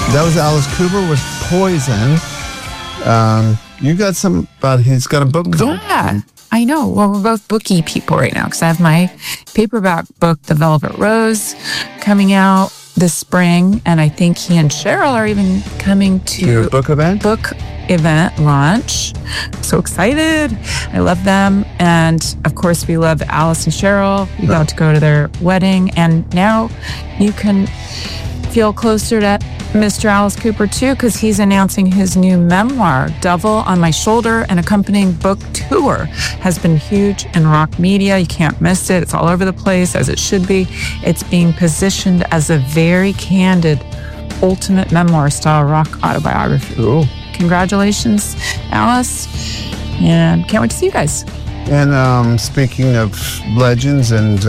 That was Alice Cooper with Poison. You got some about he's got a book going? Yeah, I know. Well, we're both booky people right now because I have my paperback book, The Velvet Rose, coming out this spring. And I think he and Cheryl are even coming to your book event? Book event launch. So excited. I love them. And of course, we love Alice and Cheryl. We got to go to their wedding. And now you can feel closer to Mr. Alice Cooper too, because he's announcing his new memoir, Devil on My Shoulder. An accompanying book tour has been huge in rock media. You can't miss it. It's all over the place, as it should be. It's being positioned as a very candid, ultimate memoir-style rock autobiography. Cool. Congratulations, Alice, and can't wait to see you guys. And speaking of legends and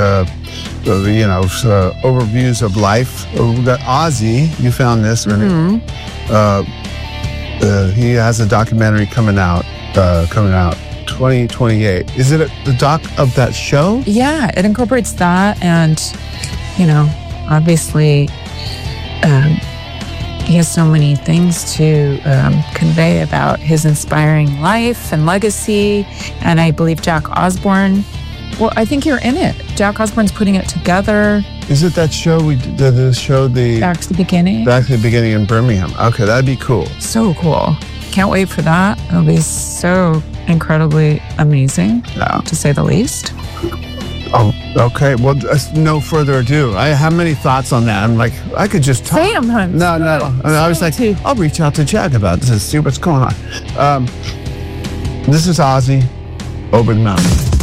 overviews of life, we got Ozzy. You found this, right? He has a documentary coming out 2028. Is it the doc of that show? Yeah, it incorporates that, and obviously, he has so many things to convey about his inspiring life and legacy. And I believe Jack Osbourne. Well, I think you're in it. Jack Osbourne's putting it together. Is it that show we did? The show Back to the Beginning. Back to the Beginning in Birmingham. Okay, that'd be cool. So cool. Can't wait for that. It'll be so incredibly amazing, to say the least. Oh, okay. Well, no further ado. I have many thoughts on that. I'm like, I could just talk. Say them, hun. No. I was like, I'll reach out to Jack about this, see what's going on. This is Ozzy, Over the Mountain.